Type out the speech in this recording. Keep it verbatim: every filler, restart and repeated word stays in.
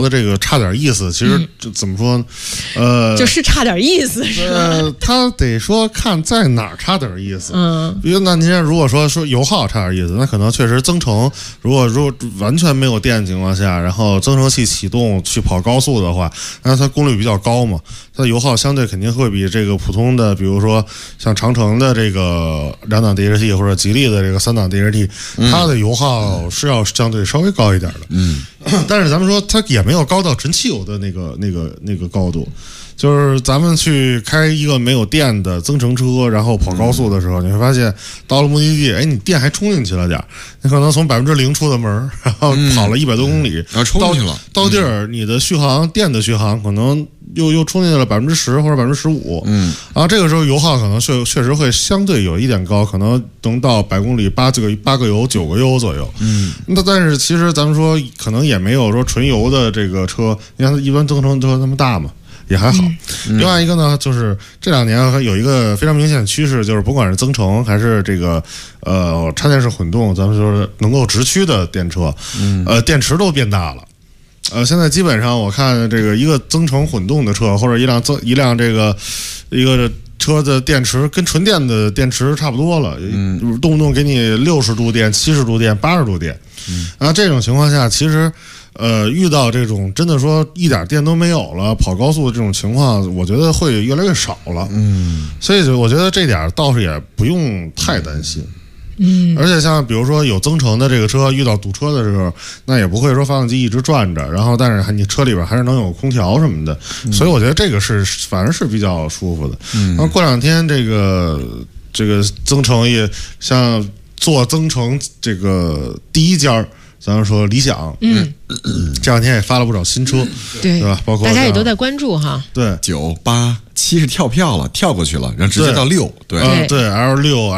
的这个差点意思，其实怎么说，嗯、呃， 就是差点意思是吧？ 呃，他得说看在哪儿差点意思。 嗯， 比如那您如果说说油耗差点意思，那可能确实增程，如果如果完全没有电情况下，然后增程器启动去跑高速的话，那它功率比较高嘛，它的油耗相对肯定会比这个普通的，比如说像长城的这个两档 D H T 或者吉利的这个三档 D H T，、嗯、它的油耗是要相对稍微高一点的。 嗯， 但是咱们说它也没有高到纯汽油的那个那个那个高度。就是咱们去开一个没有电的增程车，然后跑高速的时候，嗯、你会发现到了目的地，哎，你电还充进去了点，你可能从百分之零出的门，然后跑了一百多公里， 然后、嗯、充进去了， 到地儿，你的续航电的续航可能又又充进去了百分之十或者百分之十五， 嗯， 然后这个时候油耗可能确确实会相对有一点高，可能能到百公里八个八个油九个油左右， 嗯， 那但是其实咱们说可能也没有说纯油的这个车，你看一般增程车那么大嘛。也还好， 嗯、 另外一个呢，就是这两年有一个非常明显的趋势，就是不管是增程还是这个呃插电式混动，咱们说能够直驱的电车， 嗯、 呃电池都变大了。呃，现在基本上我看这个一个增程混动的车，或者一辆增一辆这个一个车的电池跟纯电的电池差不多了， 嗯， 动不动给你六十度电、七十度电、八十度电， 嗯， 啊，这种情况下其实。呃，遇到这种真的说一点电都没有了，跑高速的这种情况，我觉得会越来越少了。 嗯， 所以我觉得这点倒是也不用太担心。 嗯， 而且像比如说有增程的这个车，遇到堵车的时候，那也不会说发动机一直转着，然后但是你车里边还是能有空调什么的，嗯、所以我觉得这个是反而是比较舒服的。 嗯， 然后过两天这个这个增程也像做增程这个第一家。咱们说理想， 嗯， 这两天也发了不少新车， 对对吧？包括大家也都在关注哈。 对， 九八七是跳票了，跳过去了，然后直接到六，对对，L 六。